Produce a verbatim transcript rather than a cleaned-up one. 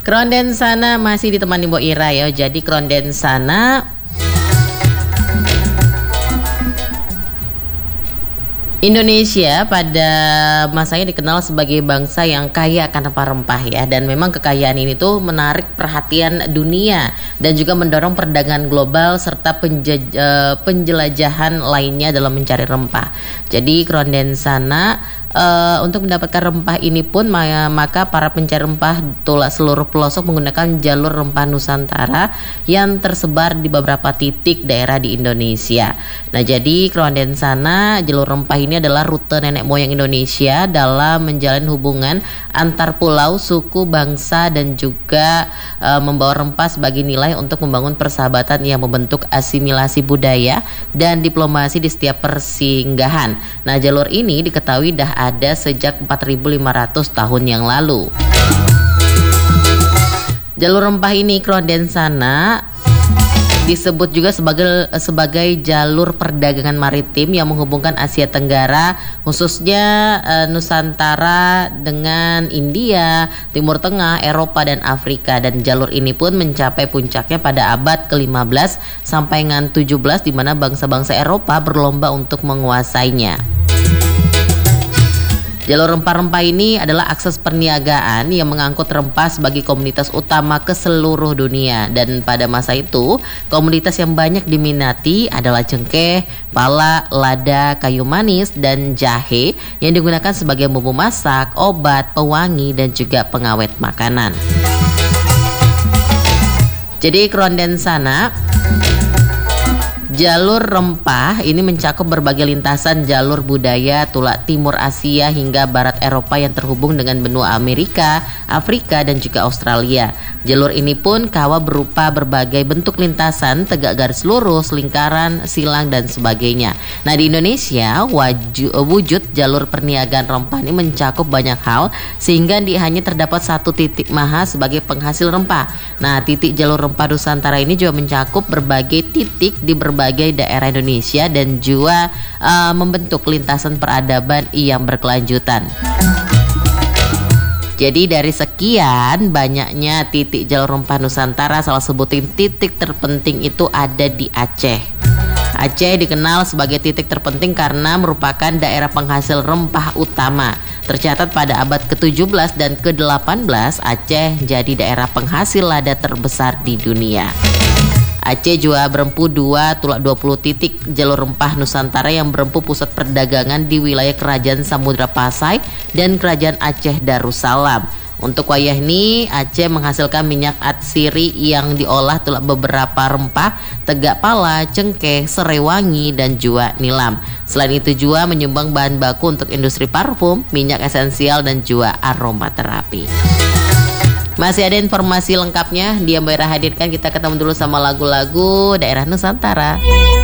Krondensana masih ditemani Mbok Ira ya. Jadi Krondensana Indonesia pada masanya dikenal sebagai bangsa yang kaya akan rempah-rempah ya, dan memang kekayaan ini tuh menarik perhatian dunia dan juga mendorong perdagangan global serta penjaj- penjelajahan lainnya dalam mencari rempah. Jadi Krondensana Uh, untuk mendapatkan rempah ini pun maka para pencari rempah tolak seluruh pelosok menggunakan jalur rempah Nusantara yang tersebar di beberapa titik daerah di Indonesia. Nah, jadi Krondensana, jalur rempah ini adalah rute nenek moyang Indonesia dalam menjalin hubungan antar pulau, suku, bangsa, dan juga uh, membawa rempah sebagai nilai untuk membangun persahabatan yang membentuk asimilasi budaya dan diplomasi di setiap persinggahan. Nah, jalur ini diketahui dah ada sejak empat ribu lima ratus tahun yang lalu. Jalur rempah ini Krondensana disebut juga sebagai sebagai jalur perdagangan maritim yang menghubungkan Asia Tenggara, khususnya e, Nusantara dengan India, Timur Tengah, Eropa, dan Afrika. Dan jalur ini pun mencapai puncaknya pada abad ke lima belas sampai dengan tujuh belas, di mana bangsa-bangsa Eropa berlomba untuk menguasainya. Jalur rempah-rempah ini adalah akses perniagaan yang mengangkut rempah sebagai komoditas utama ke seluruh dunia. Dan pada masa itu, komoditas yang banyak diminati adalah cengkeh, pala, lada, kayu manis, dan jahe yang digunakan sebagai bumbu masak, obat, pewangi, dan juga pengawet makanan. Jadi Krondensana, jalur rempah ini mencakup berbagai lintasan jalur budaya tulak timur Asia hingga barat Eropa yang terhubung dengan benua Amerika, Afrika, dan juga Australia. Jalur ini pun kawa berupa berbagai bentuk lintasan, tegak garis lurus, lingkaran, silang, dan sebagainya. Nah, di Indonesia waju, wujud jalur perniagaan rempah ini mencakup banyak hal sehingga di hanya terdapat satu titik maha sebagai penghasil rempah. Nah, titik jalur rempah Nusantara ini juga mencakup berbagai titik di berbagai daerah Indonesia dan juga uh, membentuk lintasan peradaban yang berkelanjutan. Jadi dari sekian banyaknya titik jalur rempah Nusantara, salah sebutin titik terpenting itu ada di Aceh. Aceh dikenal sebagai titik terpenting karena merupakan daerah penghasil rempah utama. Tercatat pada abad ke tujuh belas dan ke delapan belas, Aceh jadi daerah penghasil lada terbesar di dunia. Aceh juga berempu dua tulak dua puluh titik jalur rempah Nusantara yang berempu pusat perdagangan di wilayah Kerajaan Samudra Pasai dan Kerajaan Aceh Darussalam. Untuk wayah ini, Aceh menghasilkan minyak atsiri yang diolah tulak beberapa rempah, tegak pala, cengkeh, serai wangi, dan juga nilam. Selain itu juga menyumbang bahan baku untuk industri parfum, minyak esensial, dan juga aromaterapi. Masih ada informasi lengkapnya dia Mbak Ira hadirkan. Kita ketemu dulu sama lagu-lagu daerah Nusantara.